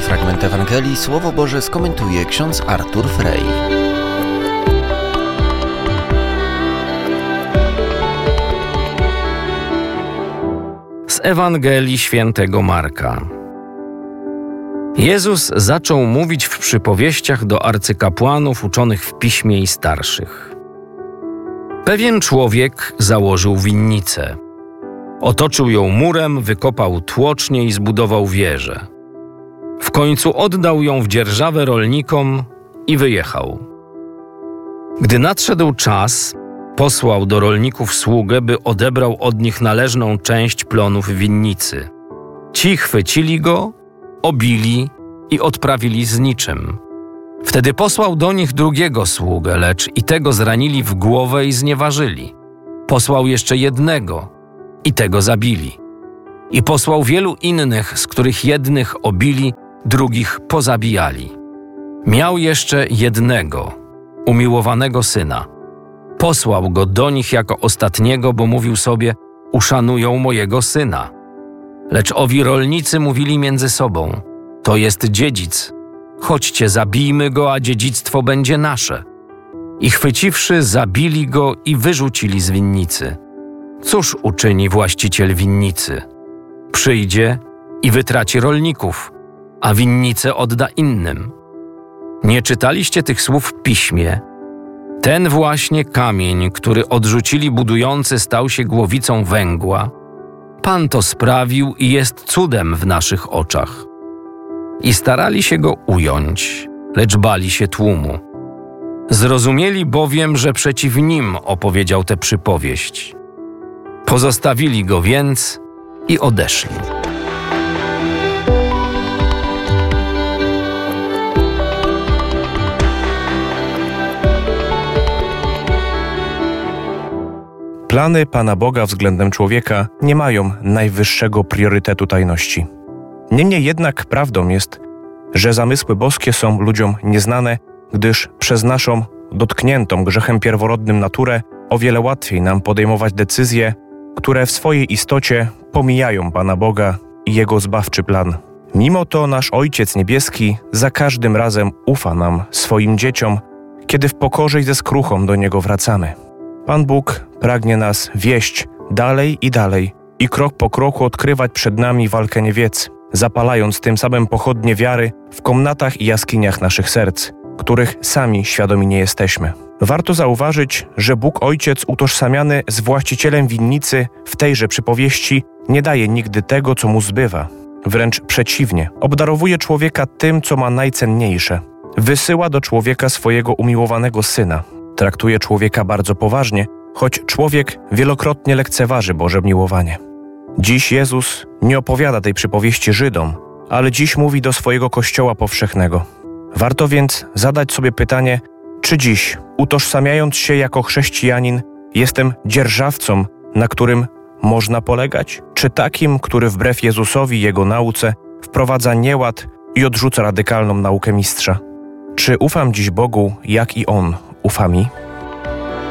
fragment Ewangelii Słowo Boże skomentuje ksiądz Artur Frej. Z Ewangelii świętego Marka. Jezus zaczął mówić w przypowieściach do arcykapłanów uczonych w piśmie i starszych. Pewien człowiek założył winnicę. Otoczył ją murem, wykopał tłocznie i zbudował wieżę. W końcu oddał ją w dzierżawę rolnikom i wyjechał. Gdy nadszedł czas, posłał do rolników sługę, by odebrał od nich należną część plonów winnicy. Ci chwycili go, obili i odprawili z niczym. Wtedy posłał do nich drugiego sługę, lecz i tego zranili w głowę i znieważyli. Posłał jeszcze jednego i tego zabili. I posłał wielu innych, z których jednych obili, drugich pozabijali. Miał jeszcze jednego, umiłowanego syna. Posłał go do nich jako ostatniego, bo mówił sobie: uszanują mojego syna. Lecz owi rolnicy mówili między sobą: to jest dziedzic. Chodźcie, zabijmy go, a dziedzictwo będzie nasze. I chwyciwszy, zabili go i wyrzucili z winnicy. Cóż uczyni właściciel winnicy? Przyjdzie i wytraci rolników, a winnicę odda innym. Nie czytaliście tych słów w piśmie? Ten właśnie kamień, który odrzucili budujący, stał się głowicą węgła. Pan to sprawił i jest cudem w naszych oczach. I starali się go ująć, lecz bali się tłumu. Zrozumieli bowiem, że przeciw nim opowiedział tę przypowieść. Pozostawili go więc i odeszli. Plany Pana Boga względem człowieka nie mają najwyższego priorytetu tajności. Niemniej jednak prawdą jest, że zamysły boskie są ludziom nieznane, gdyż przez naszą dotkniętą grzechem pierworodnym naturę o wiele łatwiej nam podejmować decyzje, które w swojej istocie pomijają Pana Boga i Jego zbawczy plan. Mimo to nasz Ojciec Niebieski za każdym razem ufa nam, swoim dzieciom, kiedy w pokorze i ze skruchą do Niego wracamy. Pan Bóg pragnie nas wieść dalej i krok po kroku odkrywać przed nami walkę niewiedzy, zapalając tym samym pochodnie wiary w komnatach i jaskiniach naszych serc, których sami świadomi nie jesteśmy. Warto zauważyć, że Bóg Ojciec utożsamiany z właścicielem winnicy w tejże przypowieści nie daje nigdy tego, co mu zbywa. Wręcz przeciwnie, obdarowuje człowieka tym, co ma najcenniejsze. Wysyła do człowieka swojego umiłowanego Syna. Traktuje człowieka bardzo poważnie, choć człowiek wielokrotnie lekceważy Boże miłowanie. Dziś Jezus nie opowiada tej przypowieści Żydom, ale dziś mówi do swojego Kościoła powszechnego. Warto więc zadać sobie pytanie, czy dziś, utożsamiając się jako chrześcijanin, jestem dzierżawcą, na którym można polegać? Czy takim, który wbrew Jezusowi i Jego nauce wprowadza nieład i odrzuca radykalną naukę mistrza? Czy ufam dziś Bogu, jak i On ufa mi?